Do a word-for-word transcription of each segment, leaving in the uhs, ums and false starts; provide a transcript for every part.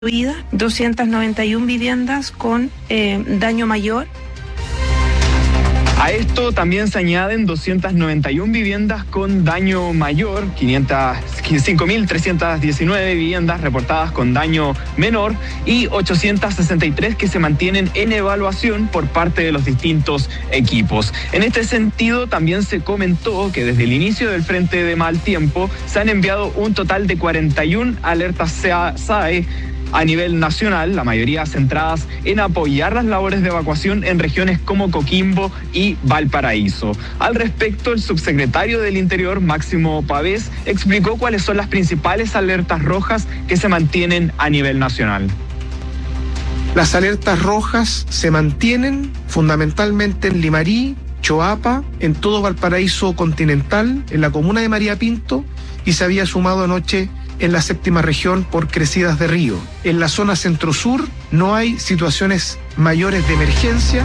doscientas noventa y una viviendas con eh, daño mayor. A esto también se añaden doscientas noventa y una viviendas con daño mayor, cinco mil trescientas diecinueve viviendas reportadas con daño menor y ochocientas sesenta y tres que se mantienen en evaluación por parte de los distintos equipos. En este sentido, también se comentó que desde el inicio del frente de mal tiempo se han enviado un total de cuarenta y una alertas S A E a nivel nacional, la mayoría centradas en apoyar las labores de evacuación en regiones como Coquimbo y Valparaíso. Al respecto, el subsecretario del Interior, Máximo Pavés, explicó cuáles son las principales alertas rojas que se mantienen a nivel nacional. Las alertas rojas se mantienen fundamentalmente en Limarí, Choapa, en todo Valparaíso continental, en la comuna de María Pinto, y se había sumado anoche en la séptima región por crecidas de río. En la zona centro-sur no hay situaciones mayores de emergencia.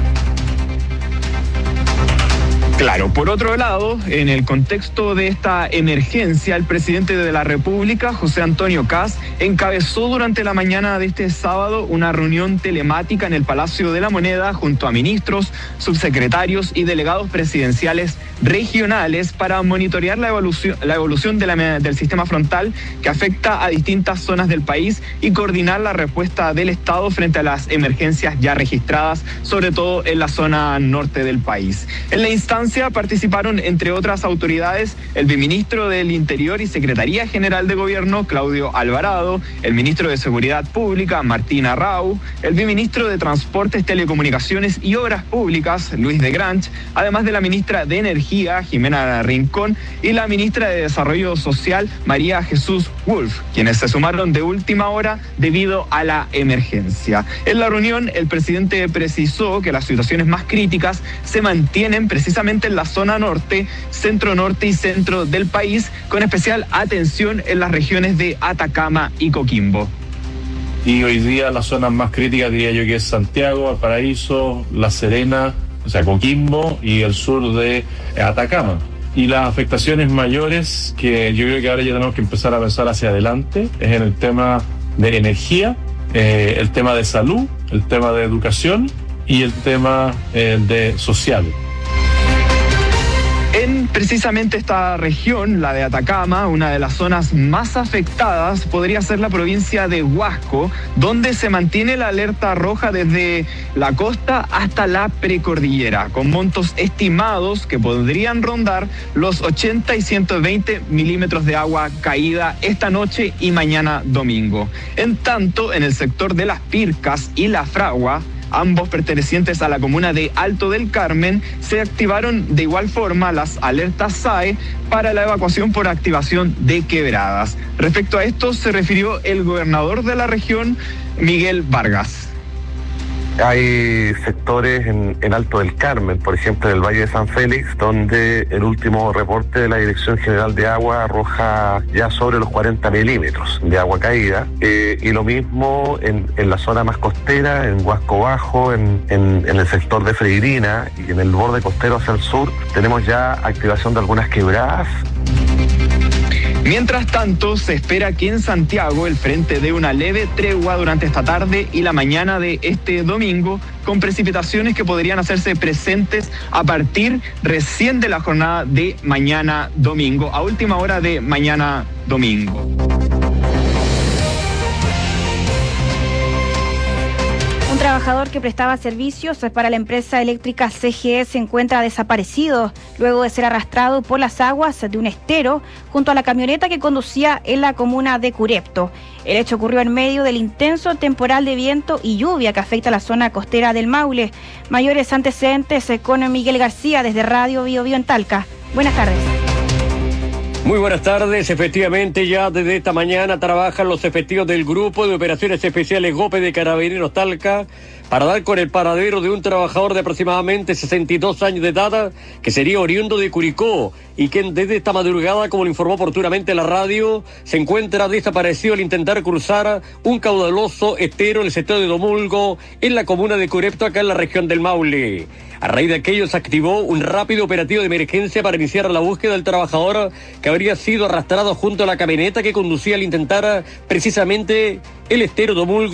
Claro, por otro lado, en el contexto de esta emergencia, el presidente de la República, José Antonio Kast, encabezó durante la mañana de este sábado una reunión telemática en el Palacio de la Moneda junto a ministros, subsecretarios y delegados presidenciales regionales para monitorear la evolución, la evolución de la, del sistema frontal que afecta a distintas zonas del país y coordinar la respuesta del Estado frente a las emergencias ya registradas, sobre todo en la zona norte del país. En la instancia participaron, entre otras autoridades, el viceministro del Interior y Secretaría General de Gobierno, Claudio Alvarado, el ministro de Seguridad Pública, Martín Arrau, el viceministro de Transportes, Telecomunicaciones y Obras Públicas, Luis de Granch, además de la ministra de Energía, Jimena Rincón, y la ministra de Desarrollo Social, María Jesús Wolf, quienes se sumaron de última hora debido a la emergencia. En la reunión, el presidente precisó que las situaciones más críticas se mantienen precisamente en la zona norte, centro norte y centro del país, con especial atención en las regiones de Atacama y Coquimbo. Y hoy día las zonas más críticas diría yo que es Santiago, Valparaíso, La Serena, o sea Coquimbo y el sur de Atacama. Y las afectaciones mayores que yo creo que ahora ya tenemos que empezar a pensar hacia adelante es en el tema de energía, eh, el tema de salud, el tema de educación y el tema eh, de social. En precisamente esta región, la de Atacama, una de las zonas más afectadas podría ser la provincia de Huasco, donde se mantiene la alerta roja desde la costa hasta la precordillera, con montos estimados que podrían rondar los ochenta y ciento veinte milímetros de agua caída esta noche y mañana domingo. En tanto, en el sector de Las Pircas y La Fragua, ambos pertenecientes a la comuna de Alto del Carmen, se activaron de igual forma las alertas S A E para la evacuación por activación de quebradas. Respecto a esto se refirió el gobernador de la región, Miguel Vargas. Hay sectores en, en Alto del Carmen, por ejemplo en el Valle de San Félix, donde el último reporte de la Dirección General de Agua arroja ya sobre los cuarenta milímetros de agua caída, eh, y lo mismo en, en la zona más costera, en Huasco Bajo, en, en, en el sector de Freirina y en el borde costero hacia el sur, tenemos ya activación de algunas quebradas. Mientras tanto, se espera que en Santiago el frente dé una leve tregua durante esta tarde y la mañana de este domingo, con precipitaciones que podrían hacerse presentes a partir recién de la jornada de mañana domingo, a última hora de mañana domingo. Un trabajador que prestaba servicios para la empresa eléctrica C G E se encuentra desaparecido luego de ser arrastrado por las aguas de un estero junto a la camioneta que conducía en la comuna de Curepto. El hecho ocurrió en medio del intenso temporal de viento y lluvia que afecta a la zona costera del Maule. Mayores antecedentes con Miguel García desde Radio Bio Bio en Talca. Buenas tardes. Muy buenas tardes. Efectivamente, ya desde esta mañana trabajan los efectivos del Grupo de Operaciones Especiales GOPE de Carabineros Talca para dar con el paradero de un trabajador de aproximadamente sesenta y dos años de edad que sería oriundo de Curicó y quien desde esta madrugada, como lo informó oportunamente la radio, se encuentra desaparecido al intentar cruzar un caudaloso estero en el sector de Domulgo, en la comuna de Curepto, acá en la región del Maule. A raíz de aquello se activó un rápido operativo de emergencia para iniciar la búsqueda del trabajador que habría sido arrastrado junto a la camioneta que conducía al intentar precisamente el estero Domulgo